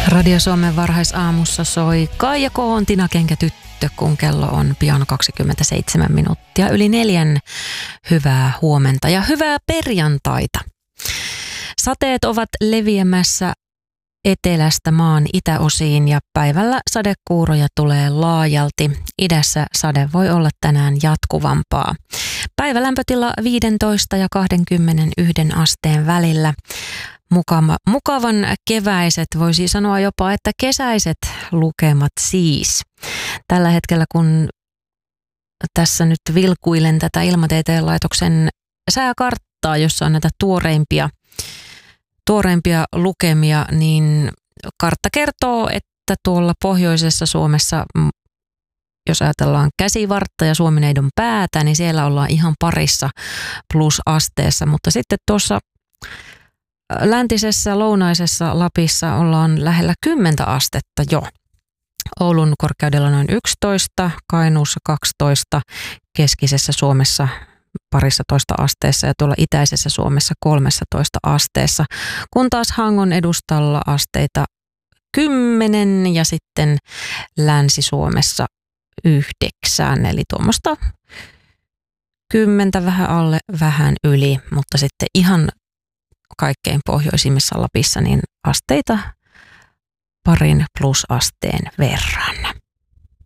Radio Suomen varhaisaamussa soi Kaija K. Tina Kenkä tyttö, kun kello on pian 27 minuuttia yli 4. Hyvää huomenta ja hyvää perjantaita. Sateet ovat leviämässä etelästä maan itäosiin ja päivällä sadekuuroja tulee laajalti. Idässä sade voi olla tänään jatkuvampaa. Päivälämpötila 15 ja 21 asteen välillä. Mukavan keväiset, voisi sanoa jopa, että kesäiset lukemat siis. Tällä hetkellä, kun tässä nyt vilkuilen tätä Ilmatieteen laitoksen sääkarttaa, jossa on näitä tuoreimpia lukemia, niin kartta kertoo, että tuolla pohjoisessa Suomessa, jos ajatellaan Käsivartta ja Suomineidon päätä, niin siellä ollaan ihan parissa plusasteessa, mutta sitten tuossa läntisessä, lounaisessa Lapissa ollaan lähellä 10 astetta jo. Oulun korkeudella noin 11, Kainuussa 12, keskisessä Suomessa parissa toista asteessa ja tuolla itäisessä Suomessa 13 asteessa, kun taas Hangon edustalla asteita 10 ja sitten Länsi-Suomessa 9, eli tuommoista 10 vähän alle, vähän yli, mutta sitten ihan kaikkein pohjoisimmissa Lapissa niin asteita parin plusasteen verran.